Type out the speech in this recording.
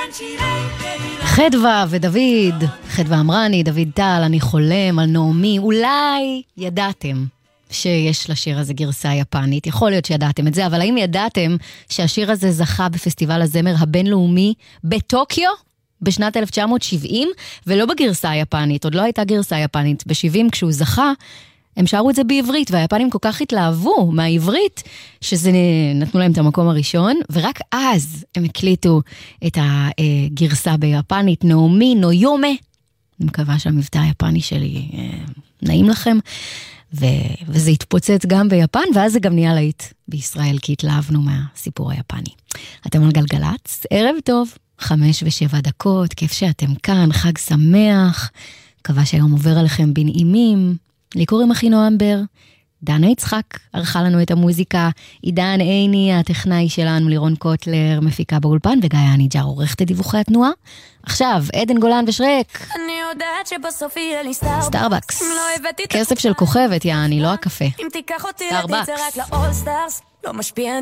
חדווה ודוד, חדווה אמרני, דוד טל, אני חולם על נעמי. אולי ידעתם שיש לשיר הזה גרסה יפנית, יכול להיות שידעתם את זה, אבל האם ידעתם שהשיר הזה זכה בפסטיבל הזמר הבינלאומי בטוקיו בשנת 1970, ולא בגרסה היפנית, עוד לא הייתה גרסה יפנית, ב-70 כשהוא זכה, הם שרו את זה בעברית, והיפנים כל כך התלהבו מהעברית, שזה נתנו להם את המקום הראשון, ורק אז הם הקליטו את הגרסה ביפנית, נעמי, נויומה. אני מקווה שהמבטא היפני שלי נעים לכם, וזה התפוצץ גם ביפן, ואז זה גם נהיה להיט בישראל, כי התלהבנו מהסיפור היפני. אתם על גלגלץ, ערב טוב, 5:07, כיף שאתם כאן, חג שמח, מקווה שהיום עובר עליכם בנעימים, לי קוראים אחינועם בר, דנה יצחק ערכה לנו את המוזיקה, עידן עיני, הטכנאי שלנו, לירון קוטלר, מפיקה באולפן, וגיא הניג'ר עורכת את דיווחי התנועה. עכשיו, עדן גולן ושרק. אני יודעת שבסוף יהיה לי סטארבקס. כסף של כוכבת, יעני, לא הקפה. אם תיקח אותי סטארבקס. לטיצה רק לאול סטארס, לא משפיע